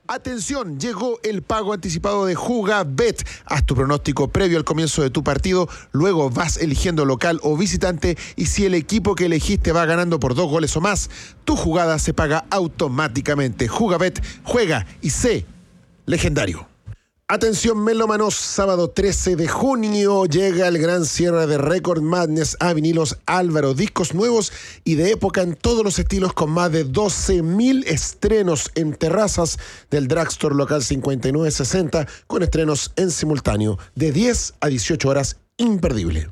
Atención, llegó el pago anticipado de Jugabet. Haz tu pronóstico previo al comienzo de tu partido, luego vas eligiendo local o visitante y si el equipo que elegiste va ganando por 2 goles o más, tu jugada se paga automáticamente. Jugabet, juega y sé legendario. Atención melómanos, sábado 13 de junio llega el gran cierre de Record Madness a Vinilos Álvaro, discos nuevos y de época en todos los estilos con más de 12.000 estrenos en terrazas del Drugstore Local 5960 con estrenos en simultáneo de 10 a 18 horas, imperdible.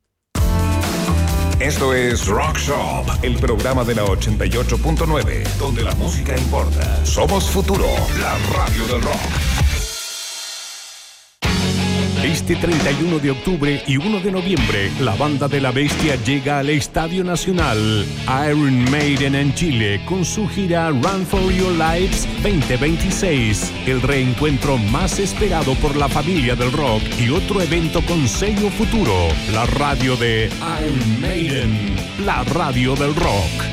Esto es Rock Shop, el programa de la 88.9, donde la música importa. Somos Futuro, la radio del rock. Este 31 de octubre y 1 de noviembre, la Banda de la Bestia llega al Estadio Nacional Iron Maiden en Chile con su gira Run for Your Lives 2026, el reencuentro más esperado por la familia del rock y otro evento con sello Futuro, la radio de Iron Maiden, la radio del rock.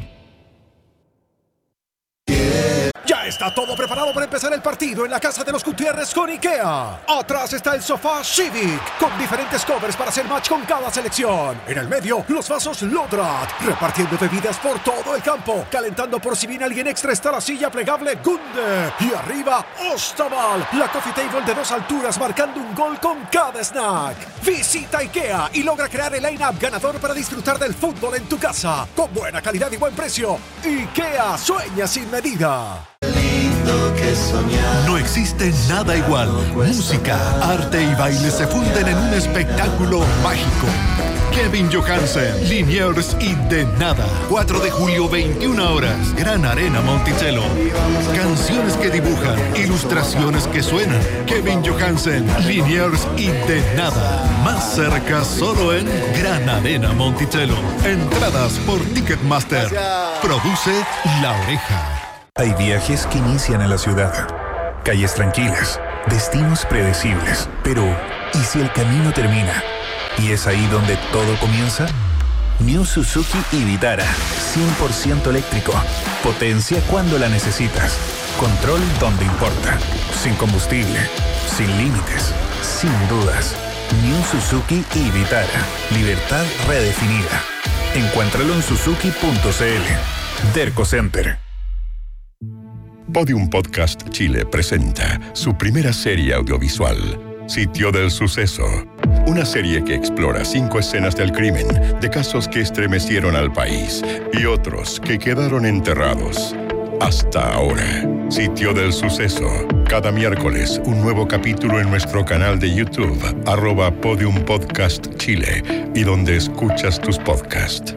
Ya está todo preparado para empezar el partido en la casa de los Gutiérrez con IKEA. Atrás está el sofá Civic, con diferentes covers para hacer match con cada selección. En el medio, los vasos Lodrat, repartiendo bebidas por todo el campo. Calentando por si viene alguien extra está la silla plegable Gunde. Y arriba, Ostaval, la coffee table de 2 alturas marcando un gol con cada snack. Visita IKEA y logra crear el line-up ganador para disfrutar del fútbol en tu casa. Con buena calidad y buen precio. IKEA, sueña sin medida. No existe nada igual. Música, arte y baile se funden en un espectáculo mágico. Kevin Johansen, Liniers y De Nada. 4 de julio, 21 horas. Gran Arena Monticello. Canciones que dibujan, ilustraciones que suenan. Kevin Johansen, Liniers y De Nada. Más cerca solo en Gran Arena Monticello. Entradas por Ticketmaster. Produce La Oreja. Hay viajes que inician en la ciudad, calles tranquilas, destinos predecibles. Pero, ¿y si el camino termina? ¿Y es ahí donde todo comienza? New Suzuki Vitara, 100% eléctrico. Potencia cuando la necesitas. Control donde importa. Sin combustible, sin límites, sin dudas. New Suzuki Vitara. Libertad redefinida. Encuéntralo en suzuki.cl. Derco Center. Podium Podcast Chile presenta su primera serie audiovisual, Sitio del Suceso. Una serie que explora 5 escenas del crimen, de casos que estremecieron al país y otros que quedaron enterrados. Hasta ahora, Sitio del Suceso. Cada miércoles, un nuevo capítulo en nuestro canal de YouTube, @Podium Podcast Chile, y donde escuchas tus podcasts.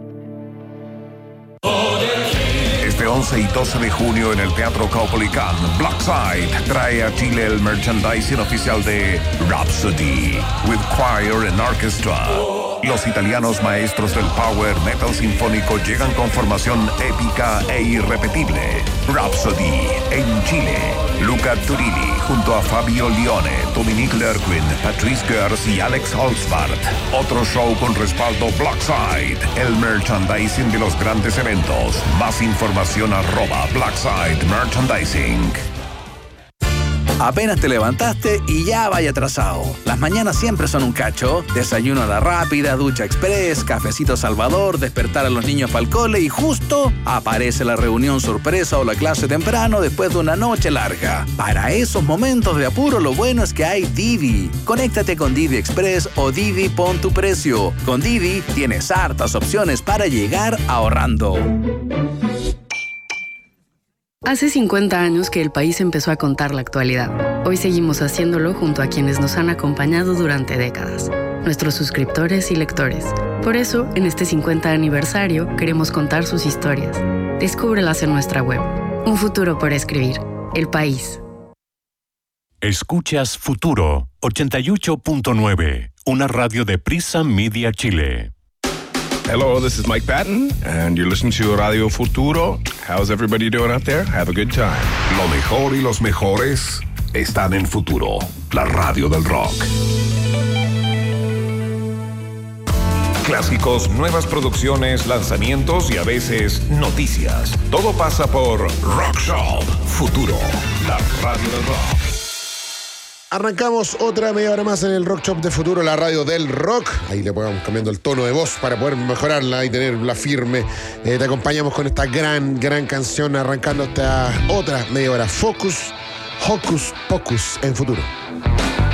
11 y 12 de junio en el Teatro Caupolicán, Blackside trae a Chile el merchandising oficial de Rhapsody, with choir and orchestra. Los italianos maestros del power metal sinfónico llegan con formación épica e irrepetible. Rhapsody en Chile. Luca Turilli junto a Fabio Lione, Dominique Lerquin, Patrice Gers y Alex Holzbart. Otro show con respaldo Blackside, el merchandising de los grandes eventos. Más información @Blackside Merchandising. Apenas te levantaste y ya vaya atrasado. Las mañanas siempre son un cacho. Desayuno a la rápida, ducha express, cafecito Salvador, despertar a los niños para el cole y justo aparece la reunión sorpresa o la clase temprano después de una noche larga. Para esos momentos de apuro, lo bueno es que hay Didi. Conéctate con Didi Express o Didi Pon tu Precio. Con Didi tienes hartas opciones para llegar ahorrando. Hace 50 años que el país empezó a contar la actualidad. Hoy seguimos haciéndolo junto a quienes nos han acompañado durante décadas, nuestros suscriptores y lectores. Por eso, en este 50 aniversario, queremos contar sus historias. Descúbrelas en nuestra web. Un futuro por escribir. El País. Escuchas Futuro 88.9, una radio de Prisa Media Chile. Hello, this is Mike Patton, and you're listening to Radio Futuro. How's everybody doing out there? Have a good time. Lo mejor y los mejores están en Futuro, la radio del rock. Clásicos, nuevas producciones, lanzamientos y a veces noticias. Todo pasa por Rock Shop Futuro, la radio del rock. Arrancamos otra media hora más en el Rock Shop de Futuro, la radio del rock. Ahí le podemos cambiando el tono de voz para poder mejorarla y tenerla firme. Te acompañamos con esta gran canción, arrancando esta otra media hora. Hocus Pocus en Futuro.